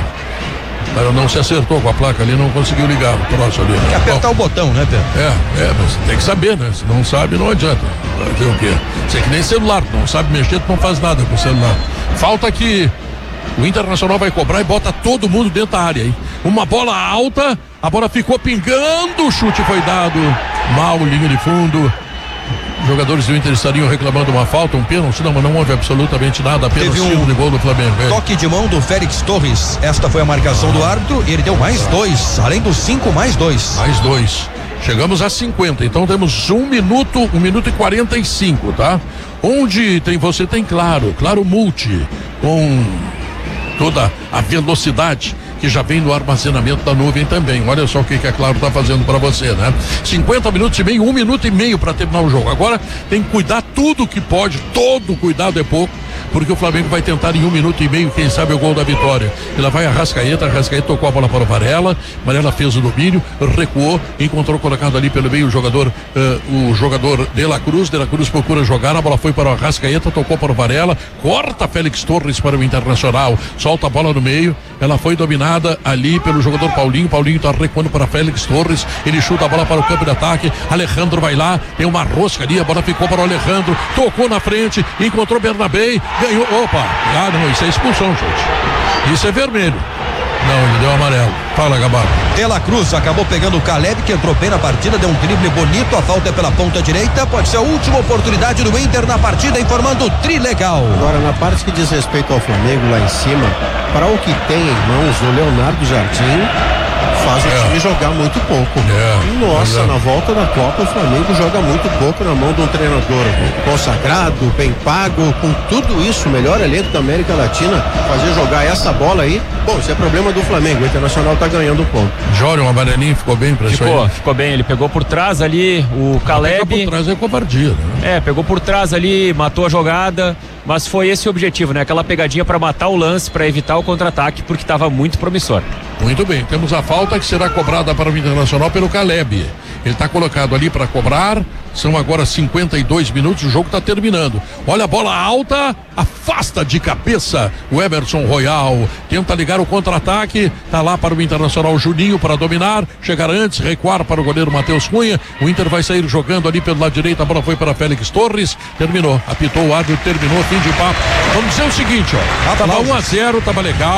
Ela não se acertou com a placa ali, não conseguiu ligar o troço ali. Tem que apertar Bom, o botão, né, Pedro? É, é, mas tem que saber, né? Se não sabe, não adianta. Fazer o quê? Você é que nem celular, não sabe mexer, tu não faz nada com o celular. Falta que o Internacional vai cobrar e bota todo mundo dentro da área, hein? Uma bola alta, a bola ficou pingando, o chute foi dado, mal, linha de fundo. Jogadores do Inter estariam reclamando uma falta, um pênalti, não, mas não houve absolutamente nada, apenas Teve um tiro de gol do Flamengo. É. Toque de mão do Félix Torres, esta foi a marcação do árbitro e ele deu mais dois, além dos cinco, mais dois. Mais dois. Chegamos a cinquenta, então temos um minuto, um minuto e quarenta e cinco, tá? Onde tem, você tem Claro, Claro Multi, com toda a velocidade que já vem no armazenamento da nuvem também. Olha só o que, que a Claro tá fazendo para você, né? cinquenta minutos e meio, um minuto e meio para terminar o jogo. Agora tem que cuidar tudo que pode, todo cuidado é pouco, porque o Flamengo vai tentar em um minuto e meio, quem sabe, o gol da vitória. Ela vai a Arrascaeta, a Arrascaeta tocou a bola para o Varela, Varela fez o domínio, recuou, encontrou colocado ali pelo meio o jogador, uh, o jogador De La Cruz, De La Cruz procura jogar, a bola foi para o Arrascaeta, tocou para o Varela, corta Félix Torres para o Internacional, solta a bola no meio, ela foi dominada ali pelo jogador Paulinho, Paulinho está recuando para Félix Torres, ele chuta a bola para o campo de ataque, Alejandro vai lá, tem uma rosca ali, a bola ficou para o Alejandro, tocou na frente, encontrou Bernabé, ganhou, opa, ah não, isso é expulsão, gente, isso é vermelho. Não, ele deu amarelo. Fala, Gabardo. De La Cruz acabou pegando o Caleb, que entrou bem na partida, deu um drible bonito, a falta é pela ponta direita, pode ser a última oportunidade do Inter na partida, informando o Trilegal. Agora, na parte que diz respeito ao Flamengo lá em cima, para o que tem em mãos o Leonardo Jardim, faz o time é. jogar muito pouco. É. Nossa, é. na volta da Copa o Flamengo joga muito pouco na mão de um treinador consagrado, bem pago, com tudo isso, o melhor elenco da América Latina, fazer jogar essa bola aí, bom, isso é problema do Flamengo, o Internacional tá ganhando o ponto. Jório, um amarelinho, ficou bem pra ficou, isso aí? Ficou bem, ele pegou por trás ali o Caleb. Pegou por trás é covardia, né? É, pegou por trás ali, matou a jogada, mas foi esse o objetivo, né? Aquela pegadinha para matar o lance, para evitar o contra-ataque, porque estava muito promissor. Muito bem, temos a falta que será cobrada para o Internacional pelo Caleb. Ele está colocado ali para cobrar. São agora cinquenta e dois minutos, o jogo está terminando. Olha a bola alta, afasta de cabeça o Emerson Royal. Tenta ligar o contra-ataque, tá lá para o Internacional Juninho para dominar, chegar antes, recuar para o goleiro Matheus Cunha. O Inter vai sair jogando ali pelo lado direito, a bola foi para Félix Torres, terminou, apitou o árbitro, terminou, fim de papo. Vamos dizer o seguinte, ó, tava um a zero, tava legal,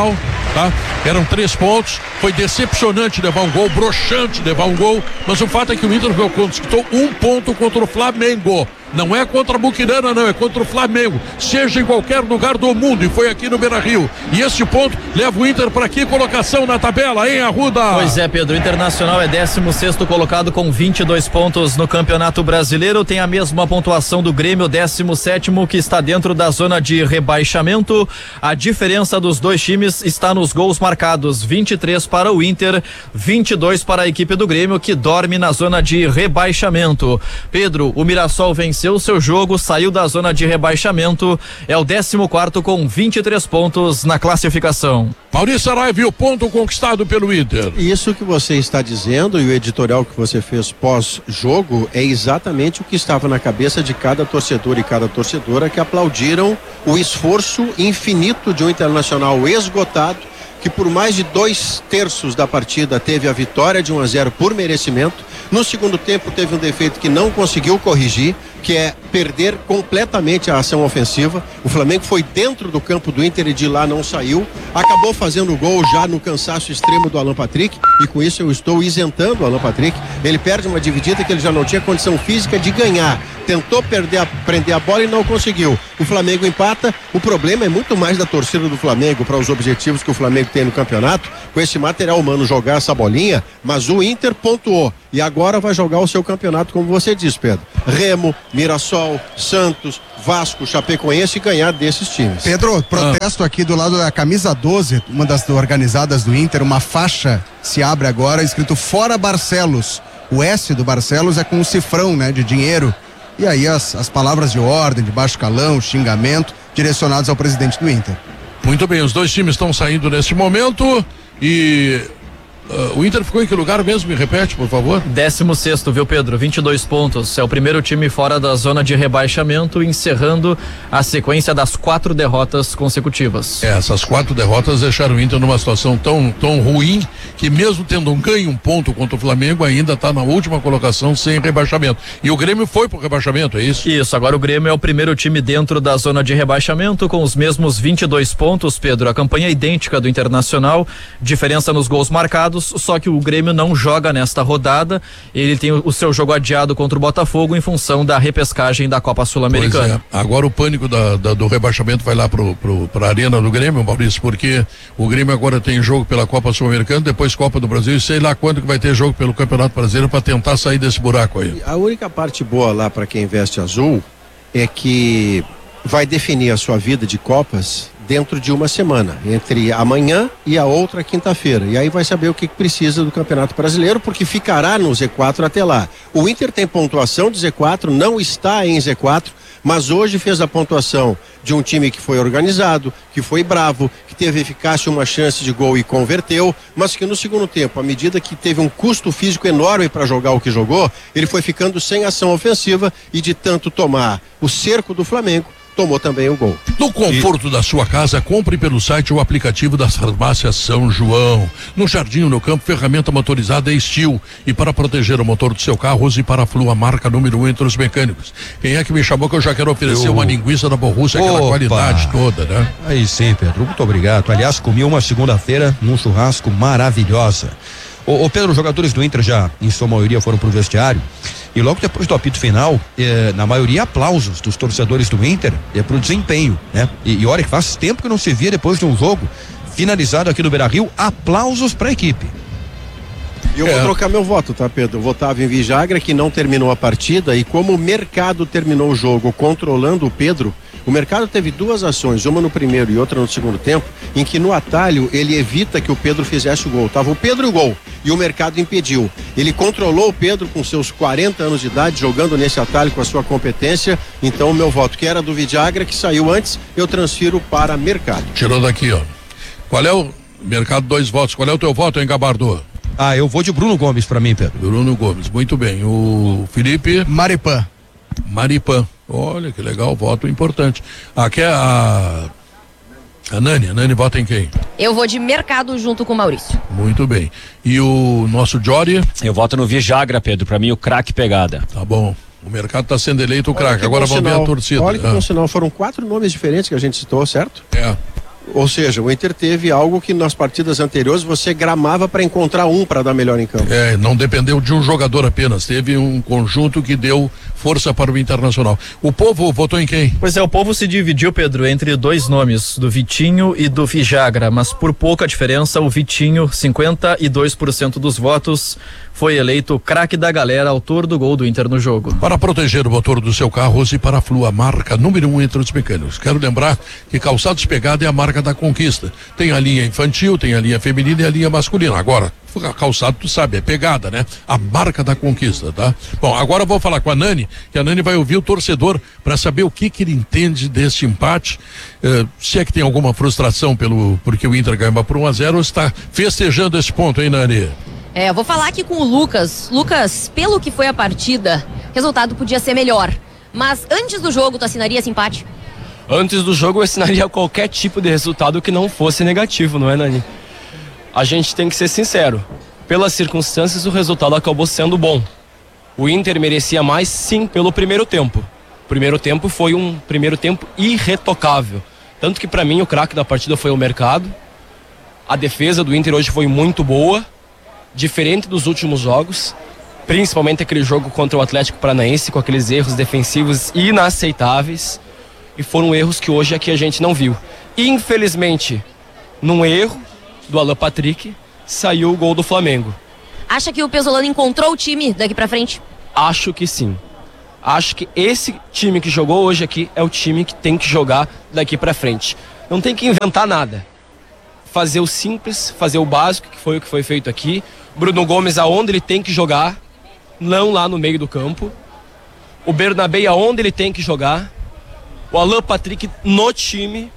tá? Eram três pontos, foi decepcionante levar um gol, broxante levar um gol, mas o fato é que o Inter conquistou um ponto contra o Flamengo. Não é contra a Buquirana, não, é contra o Flamengo, seja em qualquer lugar do mundo, e foi aqui no Beira-Rio. E este ponto leva o Inter para aqui, colocação na tabela, hein, Arruda? Pois é, Pedro, o Internacional é décimo sexto colocado com vinte e dois pontos no Campeonato Brasileiro, tem a mesma pontuação do Grêmio, décimo sétimo, que está dentro da zona de rebaixamento. A diferença dos dois times está nos gols marcados, vinte e três para o Inter, vinte e dois para a equipe do Grêmio, que dorme na zona de rebaixamento. Pedro, o Mirassol venceu o seu jogo, saiu da zona de rebaixamento, é o décimo quarto com vinte e três pontos na classificação. Maurício Saraiva, o ponto conquistado pelo Inter. Isso que você está dizendo e o editorial que você fez pós-jogo é exatamente o que estava na cabeça de cada torcedor e cada torcedora que aplaudiram o esforço infinito de um Internacional esgotado, que por mais de dois terços da partida teve a vitória de um a zero por merecimento. No segundo tempo teve um defeito que não conseguiu corrigir, que é perder completamente a ação ofensiva. O Flamengo foi dentro do campo do Inter e de lá não saiu. Acabou fazendo o gol já no cansaço extremo do Alan Patrick, e com isso eu estou isentando o Alan Patrick. Ele perde uma dividida que ele já não tinha condição física de ganhar. Tentou perder a, prender a bola e não conseguiu. O Flamengo empata. O problema é muito mais da torcida do Flamengo para os objetivos que o Flamengo tem no campeonato, com esse material humano jogar essa bolinha, mas o Inter pontuou e agora vai jogar o seu campeonato, como você disse, Pedro. Remo, Mirassol, Santos, Vasco, Chapecoense, e ganhar desses times. Pedro, protesto ah. aqui do lado da camisa doze, uma das organizadas do Inter, uma faixa se abre agora, escrito Fora Barcelos. O S do Barcelos é com um cifrão, né, de dinheiro. E aí as, as palavras de ordem, de baixo calão, xingamento, direcionados ao presidente do Inter. Muito bem, os dois times estão saindo neste momento e uh, o Inter ficou em que lugar mesmo? Me repete, por favor. Décimo sexto, viu, Pedro? vinte e dois pontos. É o primeiro time fora da zona de rebaixamento, encerrando a sequência das quatro derrotas consecutivas. É, essas quatro derrotas deixaram o Inter numa situação tão, tão ruim que, mesmo tendo um ganho um ponto contra o Flamengo, ainda está na última colocação sem rebaixamento. E o Grêmio foi pro rebaixamento, é isso? Isso, agora o Grêmio é o primeiro time dentro da zona de rebaixamento, com os mesmos vinte e dois pontos, Pedro. A campanha é idêntica do Internacional, diferença nos gols marcados, só que o Grêmio não joga nesta rodada. Ele tem o seu jogo adiado contra o Botafogo em função da repescagem da Copa Sul-Americana. É. Agora o pânico da, da, do rebaixamento vai lá pro, pro, pra arena do Grêmio, Maurício, porque o Grêmio agora tem jogo pela Copa Sul-Americana, depois Copa do Brasil, e sei lá quando que vai ter jogo pelo Campeonato Brasileiro para tentar sair desse buraco aí. A única parte boa lá para quem veste azul é que vai definir a sua vida de Copas dentro de uma semana, entre amanhã e a outra quinta-feira, e aí vai saber o que precisa do Campeonato Brasileiro, porque ficará no Z quatro até lá. O Inter tem pontuação de Z quatro, não está em Z quatro, mas hoje fez a pontuação de um time que foi organizado, que foi bravo, que teve eficácia, uma chance de gol e converteu, mas que no segundo tempo, à medida que teve um custo físico enorme para jogar o que jogou, ele foi ficando sem ação ofensiva, e de tanto tomar o cerco do Flamengo, tomou também o gol. No conforto e... da sua casa, compre pelo site o aplicativo das farmácias São João. No Jardim ou no Campo, ferramenta motorizada é Steel. E para proteger o motor do seu carro, use Paraflu, a marca número um entre os mecânicos. Quem é que me chamou que eu já quero oferecer eu... uma linguiça da Borrússia, aquela Opa. qualidade toda, né? Aí sim, Pedro, muito obrigado. Aliás, comi uma segunda-feira num churrasco maravilhosa. Ô, ô Pedro, os jogadores do Inter já, em sua maioria, foram pro vestiário. E logo depois do apito final, eh, na maioria, aplausos dos torcedores do Inter eh, pro desempenho, né? E, e olha que faz tempo que não se via depois de um jogo finalizado aqui no Beira-Rio, aplausos pra equipe. E eu é. vou trocar meu voto, tá, Pedro? Eu votava em Vijagra, que não terminou a partida, e como o mercado terminou o jogo controlando o Pedro, o mercado teve duas ações, uma no primeiro e outra no segundo tempo, em que no atalho ele evita que o Pedro fizesse o gol. Tava o Pedro e o gol, e o mercado impediu. Ele controlou o Pedro com seus quarenta anos de idade, jogando nesse atalho com a sua competência. Então o meu voto, que era do Vijagra, que saiu antes, eu transfiro para mercado. Tirou daqui, ó. Qual é o mercado? Dois votos. Qual é o teu voto, hein, Gabardo? Ah, eu vou de Bruno Gomes pra mim, Pedro. Bruno Gomes, muito bem. O Felipe? Maripan. Maripan. Olha que legal, voto importante. Aqui é a a Nani, a Nani vota em quem? Eu vou de mercado junto com o Maurício. Muito bem. E o nosso Jory? Eu voto no Vijagra, Pedro, pra mim o craque pegada. Tá bom. O mercado tá sendo eleito o craque. Agora vamos ver a torcida. Olha que bom sinal, foram quatro nomes diferentes que a gente citou, certo? É. Ou seja, o Inter teve algo que nas partidas anteriores você gramava para encontrar um para dar melhor em campo. É, não dependeu de um jogador apenas, teve um conjunto que deu força para o Internacional. O povo votou em quem? Pois é, o povo se dividiu, Pedro, entre dois nomes, do Vitinho e do Vijagra, mas por pouca diferença, o Vitinho, cinquenta e dois por cento dos votos, foi eleito o craque da galera, autor do gol do Inter no jogo. Para proteger o motor do seu carro, use Paraflu, a marca número um entre os mecânicos. Quero lembrar que Calçados Pegada é a marca da conquista. Tem a linha infantil, tem a linha feminina e a linha masculina. Agora, calçado, tu sabe, é pegada, né? A marca da conquista, tá? Bom, agora eu vou falar com a Nani, que a Nani vai ouvir o torcedor para saber o que que ele entende deste empate, uh, se é que tem alguma frustração pelo, porque o Inter ganhou por um a zero ou está festejando esse ponto, hein, Nani? É, eu vou falar aqui com o Lucas. Lucas, pelo que foi a partida, o resultado podia ser melhor. Mas antes do jogo, tu assinaria esse empate? Antes do jogo eu assinaria qualquer tipo de resultado que não fosse negativo, não é, Nani? A gente tem que ser sincero. Pelas circunstâncias, o resultado acabou sendo bom. O Inter merecia mais, sim, pelo primeiro tempo. O primeiro tempo foi um primeiro tempo irretocável. Tanto que, para mim, o craque da partida foi o Mercado. A defesa do Inter hoje foi muito boa, diferente dos últimos jogos, principalmente aquele jogo contra o Atlético Paranaense, com aqueles erros defensivos inaceitáveis. E foram erros que hoje aqui a gente não viu. Infelizmente, num erro do Alan Patrick, saiu o gol do Flamengo. Acha que o Pesolano encontrou o time daqui pra frente? Acho que sim. Acho que esse time que jogou hoje aqui é o time que tem que jogar daqui pra frente. Não tem que inventar nada. Fazer o simples, fazer o básico, que foi o que foi feito aqui. Bruno Gomes aonde ele tem que jogar, não lá no meio do campo. O Bernabé aonde ele tem que jogar. O Alan Patrick no time.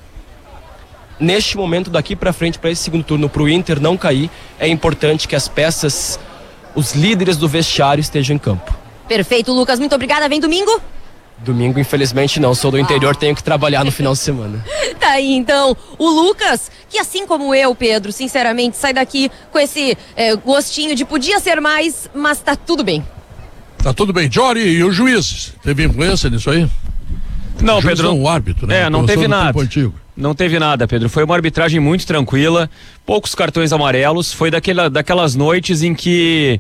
Neste momento, daqui para frente, para esse segundo turno, para o Inter não cair, é importante que as peças, os líderes do vestiário estejam em campo. Perfeito, Lucas. Muito obrigada. Vem domingo? Domingo, infelizmente, não. Sou do interior, tenho que trabalhar no final de semana. Tá aí, então, o Lucas, que assim como eu, Pedro, sinceramente, sai daqui com esse é, gostinho de podia ser mais, mas tá tudo bem. Tá tudo bem. Jory, e o juiz? Teve influência nisso aí? Não, o Pedro. Não, o árbitro, né? É, não teve nada. Antigo. Não teve nada, Pedro. Foi uma arbitragem muito tranquila, poucos cartões amarelos. Foi daquela, daquelas noites em que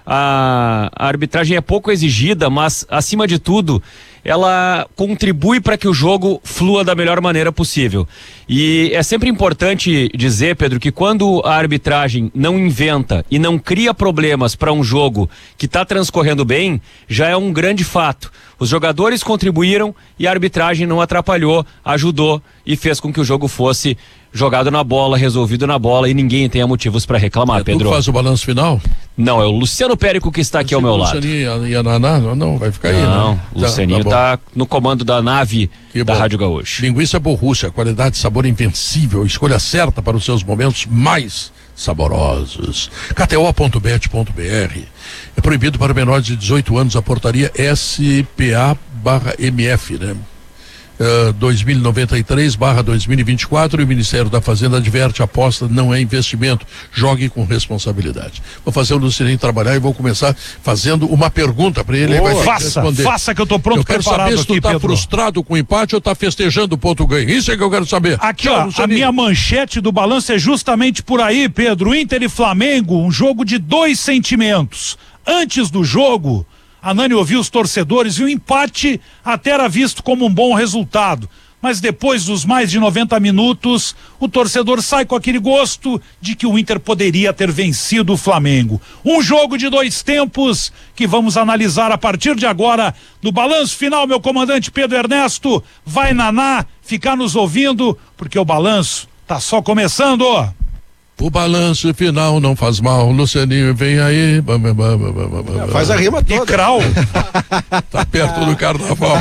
a, a arbitragem é pouco exigida, mas, acima de tudo, ela contribui para que o jogo flua da melhor maneira possível. E é sempre importante dizer, Pedro, que quando a arbitragem não inventa e não cria problemas para um jogo que está transcorrendo bem, já é um grande fato. Os jogadores contribuíram e a arbitragem não atrapalhou, ajudou e fez com que o jogo fosse jogado na bola, resolvido na bola e ninguém tenha motivos para reclamar, é, Pedro. Tu faz o balanço final? Não, é o Luciano Périco que está aqui ao meu lado. Lucianinho e a Naná? Não, vai ficar aí, não. Né? O Lucianinho está tá no comando da nave que da bom. Rádio Gaúcho. Linguiça Borrússia, qualidade, sabor invencível, escolha certa para os seus momentos mais saborosos. K T O ponto bet ponto B R. É proibido para menores de dezoito anos a portaria S P A barra M F, né? Uh, dois mil e noventa e três barra dois mil e vinte e quatro e o Ministério da Fazenda adverte: aposta não é investimento, jogue com responsabilidade. Vou fazer o Lucianinho trabalhar e vou começar fazendo uma pergunta para ele. Vai faça, responder. faça que eu tô pronto, eu quero saber se tu aqui, tá Pedro. frustrado com o empate ou tá festejando o ponto ganho. Isso é que eu quero saber. Aqui, Tchau, ó, a minha manchete do balanço é justamente por aí, Pedro. Inter e Flamengo, um jogo de dois sentimentos. Antes do jogo, a Nani ouviu os torcedores e o empate até era visto como um bom resultado. Mas depois dos mais de noventa minutos, o torcedor sai com aquele gosto de que o Inter poderia ter vencido o Flamengo. Um jogo de dois tempos que vamos analisar a partir de agora no balanço final, meu comandante Pedro Ernesto. Vai, Naná, ficar nos ouvindo, porque o balanço tá só começando. O balanço final não faz mal, Lucianinho vem aí. Faz a rima toda. E Krau. Tá perto do carnaval.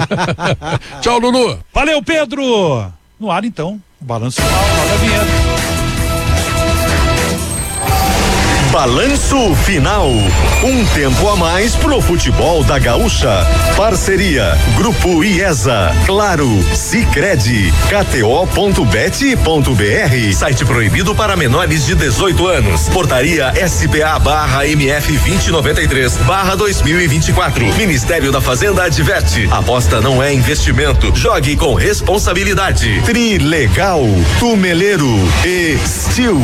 Tchau, Lulu. Valeu, Pedro. No ar, então, o balanço final, roda a vinheta. Balanço Final. Um tempo a mais pro futebol da Gaúcha. Parceria Grupo IESA, Claro, Sicredi, K T O ponto bet ponto B R. Site proibido para menores de dezoito anos. Portaria S P A barra M F vinte noventa e três barra dois mil e vinte e quatro. Ministério da Fazenda adverte. Aposta não é investimento. Jogue com responsabilidade. Trilegal, Tumeleiro e Steel.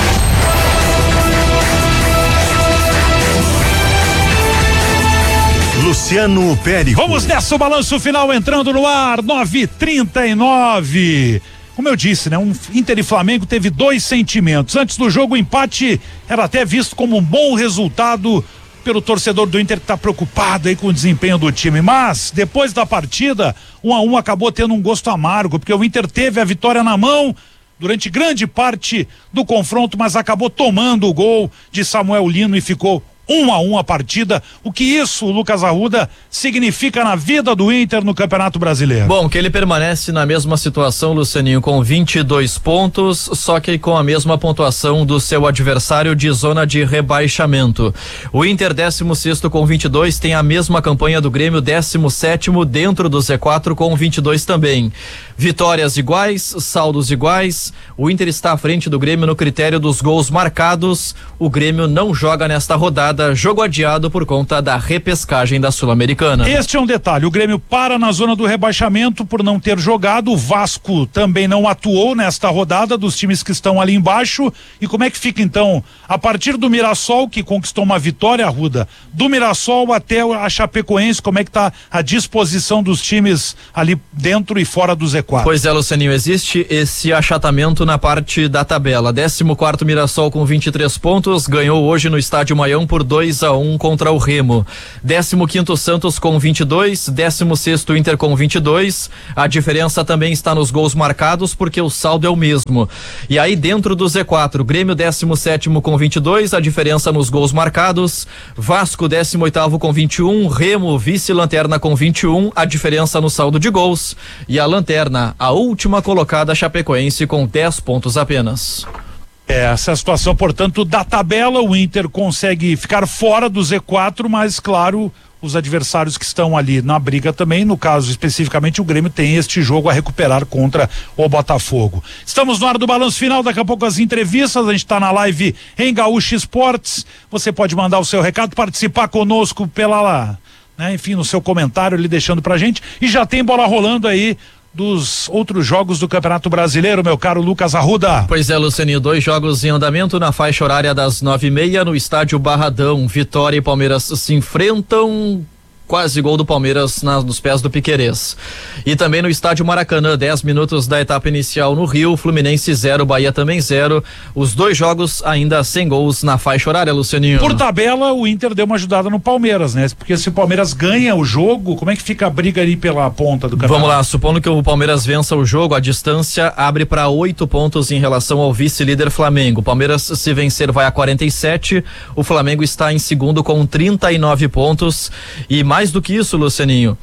Luciano Périco. Vamos nessa, o balanço final entrando no ar, nove e trinta e nove. Como eu disse, né? Um Inter e Flamengo teve dois sentimentos. Antes do jogo, o empate era até visto como um bom resultado pelo torcedor do Inter, que está preocupado aí com o desempenho do time. Mas, depois da partida, um a um acabou tendo um gosto amargo, porque o Inter teve a vitória na mão durante grande parte do confronto, mas acabou tomando o gol de Samuel Lino e ficou um a um a partida. O que isso, Lucas Arruda, significa na vida do Inter no Campeonato Brasileiro? Bom, que ele permanece na mesma situação, Lucianinho, com vinte e dois pontos, só que com a mesma pontuação do seu adversário de zona de rebaixamento. O Inter, décimo sexto com vinte e dois, tem a mesma campanha do Grêmio, décimo sétimo dentro do Z quatro com vinte e dois também. Vitórias iguais, saldos iguais. O Inter está à frente do Grêmio no critério dos gols marcados. O Grêmio não joga nesta rodada, jogo adiado por conta da repescagem da Sul-Americana. Este é um detalhe, o Grêmio para na zona do rebaixamento por não ter jogado, o Vasco também não atuou nesta rodada dos times que estão ali embaixo. E como é que fica então, a partir do Mirassol, que conquistou uma vitória, Arruda, do Mirassol até a Chapecoense, como é que está a disposição dos times ali dentro e fora do Z quatro? Pois é, Lucianinho, existe esse achatamento na parte da tabela. décimo quarto Mirassol com vinte e três pontos, ganhou hoje no Estádio Maião por dois a um contra o Remo. décimo quinto Santos com vinte e dois, décimo sexto Inter com vinte e dois. A diferença também está nos gols marcados, porque o saldo é o mesmo. E aí dentro do Z quatro, Grêmio décimo sétimo com vinte e dois, a diferença nos gols marcados. Vasco décimo oitavo com vinte e um, Remo vice-lanterna com vinte e um, a diferença no saldo de gols. E a lanterna, a última colocada, Chapecoense, com dez pontos apenas. Essa é a situação, portanto, da tabela. O Inter consegue ficar fora do Z quatro, mas claro, os adversários que estão ali na briga também, no caso especificamente o Grêmio, tem este jogo a recuperar contra o Botafogo. Estamos no ar do balanço final, daqui a pouco as entrevistas, a gente está na live em Gaúcha Esportes. Você pode mandar o seu recado, participar conosco pela lá, né? Enfim, no seu comentário ali deixando pra gente, e já tem bola rolando aí dos outros jogos do Campeonato Brasileiro, meu caro Lucas Arruda. Pois é, Lucianinho, dois jogos em andamento na faixa horária das nove e meia no estádio Barradão. Vitória e Palmeiras se enfrentam. Quase gol do Palmeiras na, nos pés do Piquerez. E também no estádio Maracanã, dez minutos da etapa inicial no Rio, Fluminense zero, Bahia também zero. Os dois jogos ainda sem gols na faixa horária, Lucianinho. Por tabela, o Inter deu uma ajudada no Palmeiras, né? Porque se o Palmeiras ganha o jogo, como é que fica a briga ali pela ponta do campeonato? Vamos lá, supondo que o Palmeiras vença o jogo, a distância abre para oito pontos em relação ao vice-líder Flamengo. O Palmeiras, se vencer, vai a quarenta e sete. O Flamengo está em segundo com trinta e nove pontos. E mais do que isso, Lucianinho,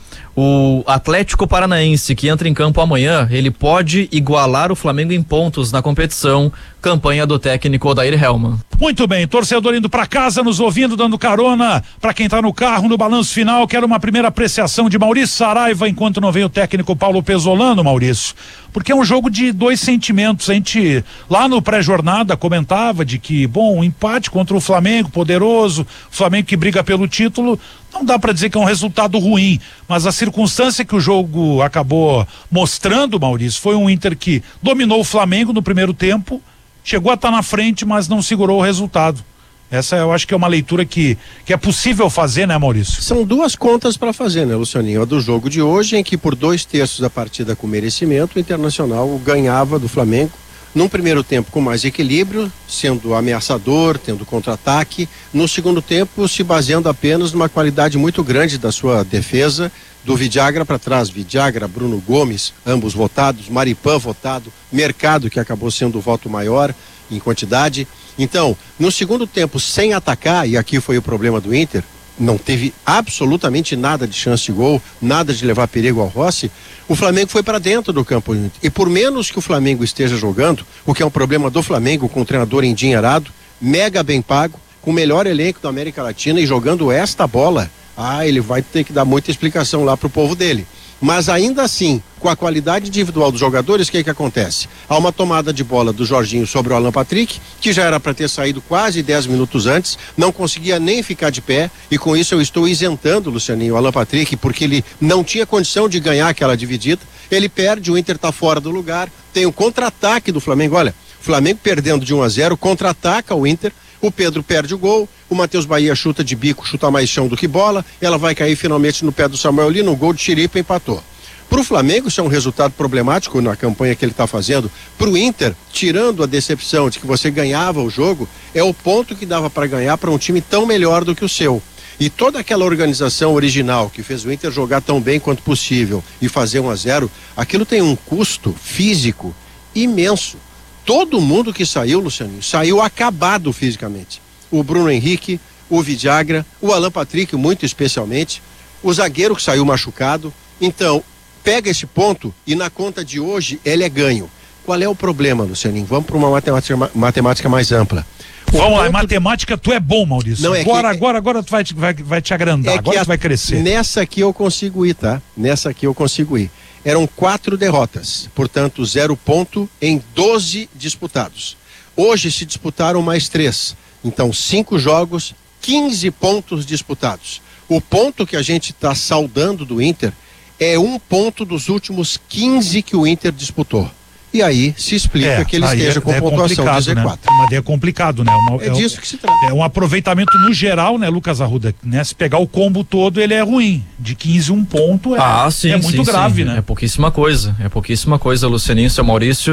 o Atlético Paranaense, que entra em campo amanhã, ele pode igualar o Flamengo em pontos na competição. Campanha do técnico Odair Hellmann. Muito bem, torcedor indo para casa, nos ouvindo, dando carona para quem tá no carro, no balanço final. Quero uma primeira apreciação de Maurício Saraiva, enquanto não vem o técnico Paulo Pesolano, Maurício, porque é um jogo de dois sentimentos. A gente lá no pré-jornada comentava de que, bom, um empate contra o Flamengo, poderoso, o Flamengo que briga pelo título, não dá para dizer que é um resultado ruim, mas a circunstância que o jogo acabou mostrando, Maurício, foi um Inter que dominou o Flamengo no primeiro tempo, chegou a estar na frente, mas não segurou o resultado. Essa eu acho que é uma leitura que, que é possível fazer, né, Maurício? São duas contas para fazer, né, Lucianinho? A do jogo de hoje, em que por dois terços da partida com merecimento, o Internacional ganhava do Flamengo, num primeiro tempo com mais equilíbrio, sendo ameaçador, tendo contra-ataque. No segundo tempo, se baseando apenas numa qualidade muito grande da sua defesa, do Vidagra para trás, Vidagra, Bruno Gomes, ambos votados, Maripan votado, Mercado, que acabou sendo o voto maior em quantidade. Então, no segundo tempo, sem atacar, e aqui foi o problema do Inter, não teve absolutamente nada de chance de gol, nada de levar perigo ao Rossi, o Flamengo foi para dentro do campo. E por menos que o Flamengo esteja jogando, o que é um problema do Flamengo com o treinador endinheirado, mega bem pago, com o melhor elenco da América Latina e jogando esta bola, ah, ele vai ter que dar muita explicação lá pro povo dele. Mas ainda assim, com a qualidade individual dos jogadores, o que que acontece? Há uma tomada de bola do Jorginho sobre o Alan Patrick, que já era para ter saído quase dez minutos antes, não conseguia nem ficar de pé, e com isso eu estou isentando, Lucianinho, o Alan Patrick, porque ele não tinha condição de ganhar aquela dividida, ele perde, o Inter está fora do lugar, tem o contra-ataque do Flamengo, olha, o Flamengo perdendo de um a zero, contra-ataca o Inter, o Pedro perde o gol, o Matheus Bahia chuta de bico, chuta mais chão do que bola, ela vai cair finalmente no pé do Samuel Lino, o gol de Chiripa empatou. Para o Flamengo isso é um resultado problemático na campanha que ele está fazendo. Para o Inter, tirando a decepção de que você ganhava o jogo, é o ponto que dava para ganhar para um time tão melhor do que o seu. E toda aquela organização original que fez o Inter jogar tão bem quanto possível e fazer um a zero, aquilo tem um custo físico imenso. Todo mundo que saiu, Lucianinho, saiu acabado fisicamente. O Bruno Henrique, o Vidagra, o Alan Patrick, muito especialmente, o zagueiro que saiu machucado. Então, pega esse ponto e na conta de hoje ele é ganho. Qual é o problema, Lucianinho? Vamos para uma matemática, matemática mais ampla. O Vamos lá, em matemática tu é bom, Maurício. Não, é agora, que, agora, agora tu vai, vai, vai te agrandar, é agora a, tu vai crescer. Nessa aqui eu consigo ir, tá? Nessa aqui eu consigo ir. Eram quatro derrotas, portanto zero ponto em doze disputados. Hoje se disputaram mais três, então cinco jogos, quinze pontos disputados. O ponto que a gente está saudando do Inter é um ponto dos últimos quinze que o Inter disputou. E aí se explica é, que ele esteja é, com é pontuação de Z quatro. Né? Mas é complicado, né? Uma, é, é disso que se trata. É um aproveitamento no geral, né, Lucas Arruda? Né? Se pegar o combo todo, ele é ruim. De quinze, um ponto é, ah, sim, é muito sim, grave, sim. né? É pouquíssima coisa. É pouquíssima coisa, Lucianinho, seu Maurício.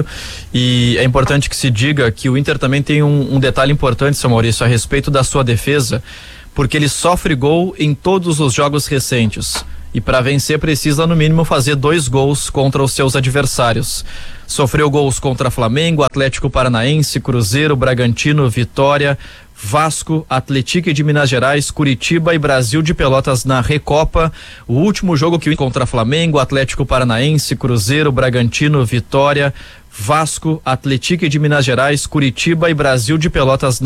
E é importante que se diga que o Inter também tem um, um detalhe importante, seu Maurício, a respeito da sua defesa, porque ele sofre gol em todos os jogos recentes. E para vencer precisa no mínimo fazer dois gols contra os seus adversários. Sofreu gols contra Flamengo, Atlético Paranaense, Cruzeiro, Bragantino, Vitória, Vasco, Atlético de Minas Gerais, Curitiba e Brasil de Pelotas na Recopa. O último jogo que contra Flamengo, Atlético Paranaense, Cruzeiro, Bragantino, Vitória, Vasco, Atlético de Minas Gerais, Curitiba e Brasil de Pelotas na